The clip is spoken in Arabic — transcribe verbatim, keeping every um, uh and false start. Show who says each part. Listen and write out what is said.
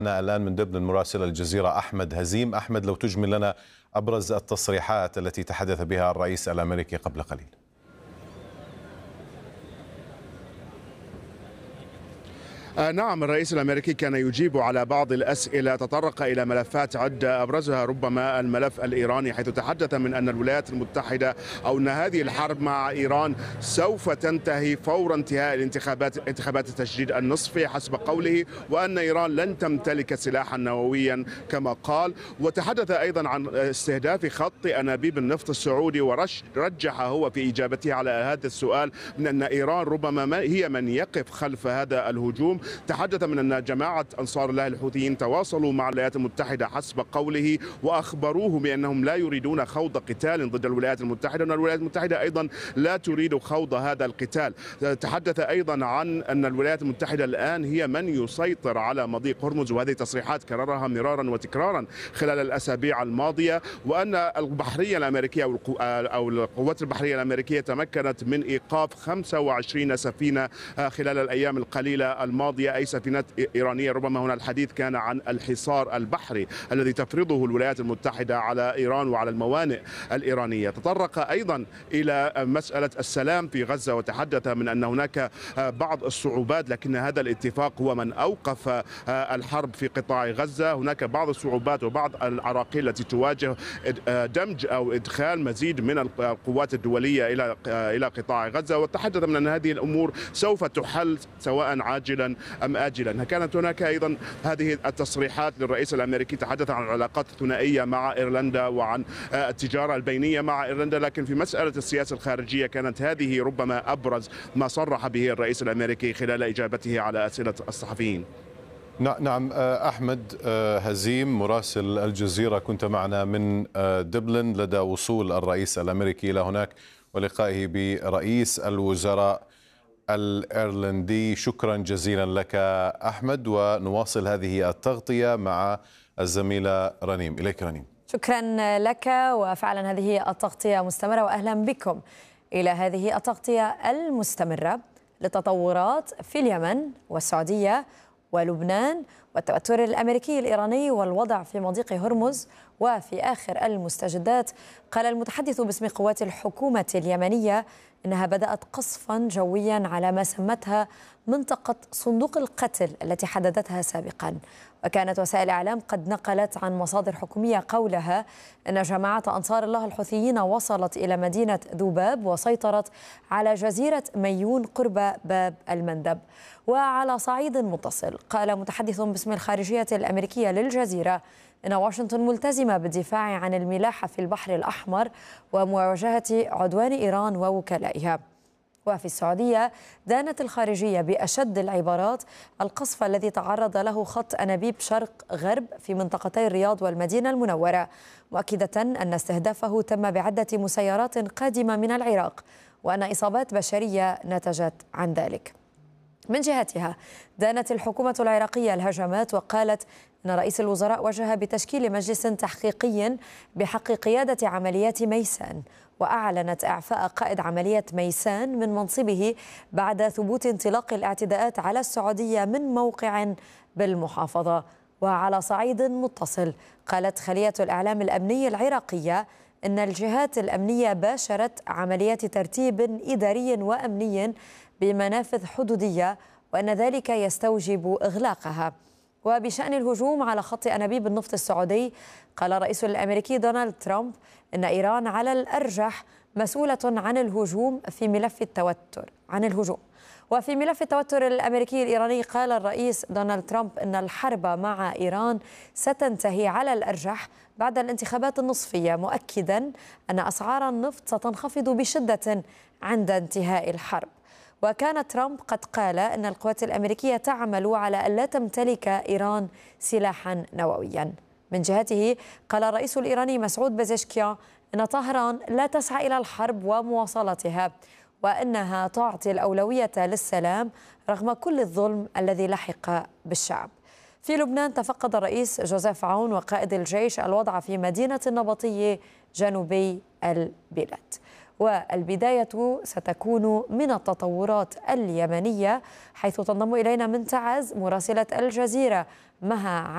Speaker 1: الآن من دبلن مراسل الجزيرة أحمد هزيم. أحمد، لو تجمل لنا أبرز التصريحات التي تحدث بها الرئيس الأمريكي قبل قليل.
Speaker 2: نعم، الرئيس الأمريكي كان يجيب على بعض الأسئلة، تطرق إلى ملفات عدة أبرزها ربما الملف الإيراني، حيث تحدث من أن الولايات المتحدة أو أن هذه الحرب مع إيران سوف تنتهي فور انتهاء الانتخابات انتخابات التجديد النصفي حسب قوله، وأن إيران لن تمتلك سلاحا نوويا كما قال. وتحدث أيضا عن استهداف خط أنابيب النفط السعودي، ورجح هو في إجابته على هذا السؤال من أن إيران ربما هي من يقف خلف هذا الهجوم. تحدث من أن جماعة أنصار الله الحوثيين تواصلوا مع الولايات المتحدة حسب قوله، وأخبروه بأنهم لا يريدون خوض قتال ضد الولايات المتحدة، وأن الولايات المتحدة أيضا لا تريد خوض هذا القتال. تحدث أيضا عن أن الولايات المتحدة الآن هي من يسيطر على مضيق هرمز، وهذه تصريحات كررها مرارا وتكرارا خلال الأسابيع الماضية، وأن البحرية الأمريكية أو القوات البحرية الأمريكية تمكنت من إيقاف خمسة وعشرين سفينة خلال الأيام القليلة الماضية، أي سفينات إيرانية. ربما هنا الحديث كان عن الحصار البحري الذي تفرضه الولايات المتحدة على إيران وعلى الموانئ الإيرانية. تطرق أيضا إلى مسألة السلام في غزة، وتحدث من أن هناك بعض الصعوبات، لكن هذا الاتفاق هو من أوقف الحرب في قطاع غزة. هناك بعض الصعوبات وبعض العراقيل التي تواجه دمج أو إدخال مزيد من القوات الدولية إلى إلى قطاع غزة، وتحدث من أن هذه الأمور سوف تحل سواء عاجلا أم آجلا. كانت هناك أيضا هذه التصريحات للرئيس الأمريكي، تحدث عن العلاقات الثنائية مع إيرلندا وعن التجارة البينية مع إيرلندا، لكن في مسألة السياسة الخارجية كانت هذه ربما أبرز ما صرح به الرئيس الأمريكي خلال إجابته على أسئلة الصحفيين.
Speaker 1: نعم أحمد هزيم مراسل الجزيرة، كنت معنا من دبلن لدى وصول الرئيس الأمريكي إلى هناك ولقائه برئيس الوزراء الإيرلندي. شكرا جزيلا لك أحمد، ونواصل هذه التغطية مع الزميلة رنيم. إليك رنيم.
Speaker 3: شكرا لك، وفعلا هذه التغطية مستمرة، وأهلا بكم إلى هذه التغطية المستمرة للتطورات في اليمن والسعودية ولبنان والتوتر الأمريكي الإيراني والوضع في مضيق هرمز. وفي آخر المستجدات، قال المتحدث باسم قوات الحكومة اليمنية إنها بدأت قصفا جويا على ما سمتها منطقة صندوق القتل التي حددتها سابقا. وكانت وسائل الإعلام قد نقلت عن مصادر حكومية قولها أن جماعة أنصار الله الحوثيين وصلت إلى مدينة ذوباب وسيطرت على جزيرة ميون قرب باب المندب. وعلى صعيد متصل، قال متحدث باسم الخارجية الأمريكية للجزيرة إن واشنطن ملتزمة بالدفاع عن الملاحة في البحر الأحمر ومواجهة عدوان إيران ووكلائها. وفي السعودية، دانت الخارجية بأشد العبارات القصف الذي تعرض له خط أنابيب شرق غرب في منطقتي الرياض والمدينة المنورة، مؤكدة أن استهدافه تم بعدة مسيرات قادمة من العراق، وأن إصابات بشرية نتجت عن ذلك. من جهتها، دانت الحكومة العراقية الهجمات، وقالت أن رئيس الوزراء وجه بتشكيل مجلس تحقيقي بحق قيادة عمليات ميسان، وأعلنت إعفاء قائد عملية ميسان من منصبه بعد ثبوت انطلاق الاعتداءات على السعودية من موقع بالمحافظة. وعلى صعيد متصل، قالت خلية الإعلام الأمني العراقية أن الجهات الأمنية باشرت عمليات ترتيب إداري وأمني بمنافذ حدودية، وأن ذلك يستوجب إغلاقها. وبشأن الهجوم على خط أنابيب النفط السعودي، قال الرئيس الأمريكي دونالد ترامب إن إيران على الأرجح مسؤولة عن الهجوم في ملف التوتر عن الهجوم وفي ملف التوتر الأمريكي الإيراني، قال الرئيس دونالد ترامب إن الحرب مع إيران ستنتهي على الأرجح بعد الانتخابات النصفية، مؤكدا أن أسعار النفط ستنخفض بشدة عند انتهاء الحرب. وكان ترامب قد قال أن القوات الأمريكية تعمل على أن لا تمتلك إيران سلاحا نوويا. من جهته، قال الرئيس الإيراني مسعود بزشكيان أن طهران لا تسعى إلى الحرب ومواصلتها، وأنها تعطي الأولوية للسلام رغم كل الظلم الذي لحق بالشعب. في لبنان، تفقد الرئيس جوزيف عون وقائد الجيش الوضع في مدينة النبطية جنوبي البلاد. والبداية ستكون من التطورات اليمنية، حيث تنضم إلينا من تعز مراسلة الجزيرة مها